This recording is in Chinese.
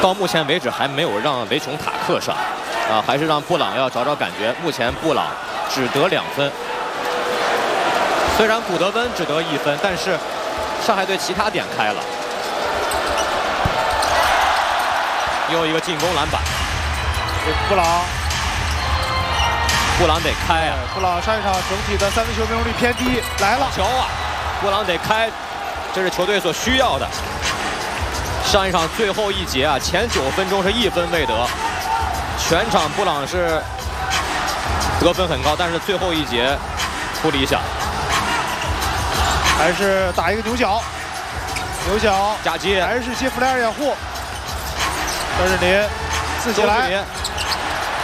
到目前为止还没有让维琼塔克上，还是让布朗要找找感觉。目前布朗只得2分，虽然古德温只得1分，但是上海队其他点开了。又一个进攻篮板， 布朗得开啊！ 布朗上一场整体的3分球命中率偏低，来了， 球啊！布朗得开，这是球队所需要的。上一场最后一节啊，前9分钟是1分未得，全场布朗是得分很高，但是最后一节不理想。 还是打一个牛角夹击， 还是接弗莱尔掩护。张智霖自己来。